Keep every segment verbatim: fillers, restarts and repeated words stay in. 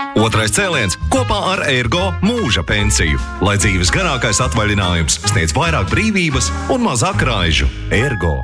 Otrais cēliens kopā ar Ergo mūža pensiju, lai dzīves garākais atvaļinājums sniedz vairāk brīvības un mazāk raižu. Ergo.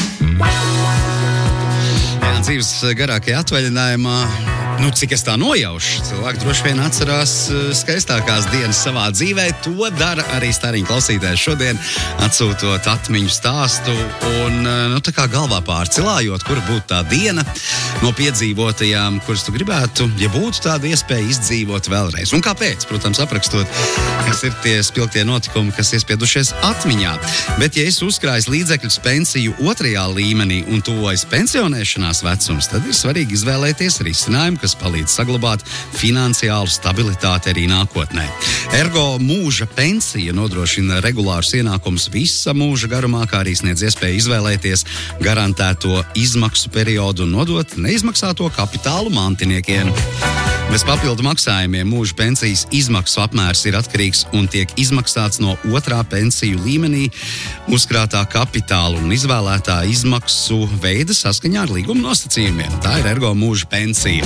Jā, dzīves garākajā atvaļinājumā, nu, cik es tā nojaušu, cilvēki droši vien atcerās skaistākās dienas savā dzīvē. To dara arī stariņu klausītājs šodien, atsūtot atmiņu stāstu un, nu, tā kā galvā pārcilājot, kur būtu tā diena no piedzīvotajām, kuras tu gribētu, ja būtu tāda iespēja izdzīvot vēlreiz. Un kāpēc? Protams, aprakstot, kas ir tie spilgtie notikumi, kas iespiedušies atmiņā. Bet, ja es uzkrāju līdzekļus pensiju otrajā līmenī un tuvojas pensionēšanās vecums, tad ir svarīgi izvēlēties risinājumu, kas palīdz saglabāt finansiālu stabilitāti arī nākotnē. Ergo mūža pensija nodrošina regulārus ienākumus visa mūža garumā, kā arī sniedz iespēju izvēlēties garantēto izmaksu periodu un nodot neizmaksāto kapitālu mantiniekiem. Bez papildu maksājumiem mūža pensijas izmaksu apmērs ir atkarīgs un tiek izmaksāts no otrā pensiju līmenī uzkrātā kapitāla un izvēlētā izmaksu veida saskaņā ar līguma nosacījumiem. Tā ir Ergo mūža pensija.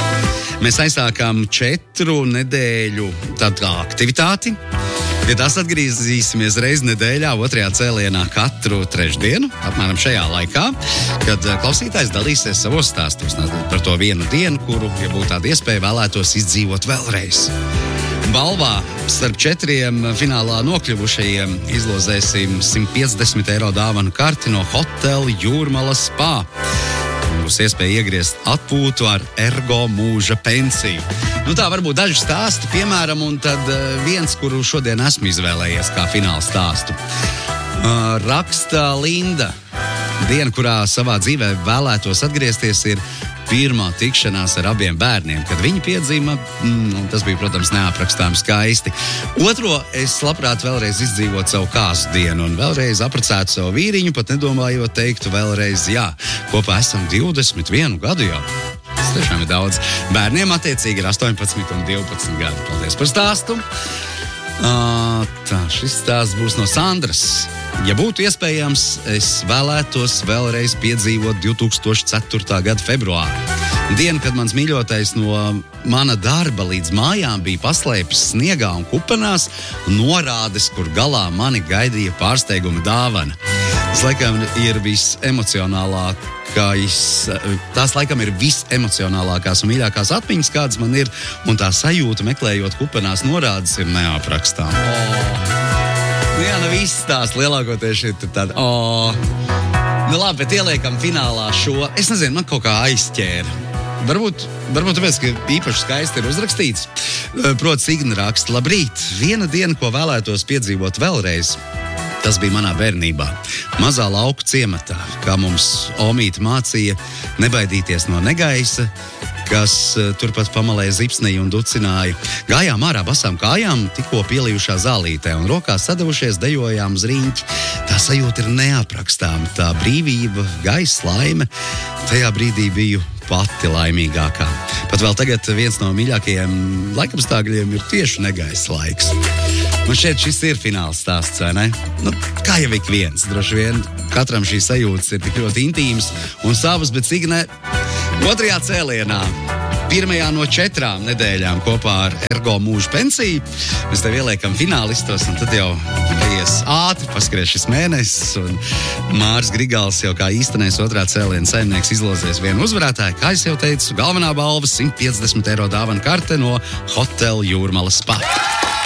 Mēs aizsākām četru nedēļu tādu aktivitāti. Pie tās atgriezīsimies reizi nedēļā, otrajā cēlienā katru trešdienu, apmēram šajā laikā, kad klausītājs dalīsies savos stāstos par to vienu dienu, kuru, ja būtu tāda iespēja, vēlētos izdzīvot vēlreiz. Balvā starp četriem finālā nokļuvušajiem izlozēsim simt piecdesmit eiro dāvanu karti no Hotel Jūrmala Spa. Būs iespēja iegriezt atpūtu ar Ergo mūža pensiju. Nu tā varbūt daži stāsti, piemēram, un tad viens, kuru šodien esmu izvēlējies kā fināla stāstu. Uh, raksta Linda. Diena, kurā savā dzīvē vēlētos atgriezties, ir pirmā tikšanās ar abiem bērniem, kad viņi piedzima, mm, tas bija, protams, neaprakstām skaisti. Otro, es labprāt vēlreiz izdzīvot savu kāzu dienu un vēlreiz apprecētu savu vīriņu, pat nedomājot teiktu vēlreiz jā. Kopā esam divdesmit vienu gadu jau. Tas tiešām ir daudz. Bērniem attiecīgi ir astoņpadsmit un divpadsmit gadi. Paldies par stāstu. Uh, tā, šis stāsts būs no Sandras. Ja būtu iespējams, es vēlētos vēlreiz piedzīvot divtūkstoš ceturtā gada februāru. Diena, kad mans mīļotais no mana darba līdz mājām bija paslēpis sniegā un kupenās norādes, kur galā mani gaidīja pārsteiguma dāvana. Tas laikam ir visemocionālākais, tās laikam ir visemocionālākās un mīļākās atmiņas, kādas man ir, un tā sajūta meklējot kupenās norādes ir neaprakstām. Oh. Jā, nu viss tās lielākoties šeit ir tāda, o, nu labi, bet ieliekam finālā šo, es nezinu, man kaut kā aizķēra. Varbūt, varbūt tāpēc, ka īpaši skaisti ir uzrakstīts. Proti, Signa raksta, labrīt, viena diena, ko vēlētos piedzīvot vēlreiz. Tas bija manā bērnībā. Mazā lauku ciematā, kā mums omīte mācīja nebaidīties no negaisa, kas turpat pamalēja zipsnīju un ducināja. Gājām ārā basām kājām, tikko pielijušā zālītē un rokās sadavušies dejojām uz riņķi. Tā sajūta ir neaprakstāma, tā brīvība, gaisa, laime. Tajā brīdī biju pati laimīgākā. Pat vēl tagad viens no mīļākajiem laikapstākļiem ir tieši negaisa laiks. Un šeit šis ir fināls stāsts, vai ne? Nu, kā jau ik viens, droši vien katram šīs sajūtas ir tik ļoti intīmas un savas, bet Signe otrajā cēlienā, pirmajā no četrām nedēļām kopā ar Ergo mūža pensiju, mēs tev ieliekam finālistos, un tad jau ies ātri paskries šis mēnesis, un Māris Grigals jau kā īstenais otrā cēliena saimnieks izlozēs vienu uzvarētāju. Kā es jau teicu, galvenā balva simt piecdesmit eiro dāvana karte no Hotel Jūrmala Spa.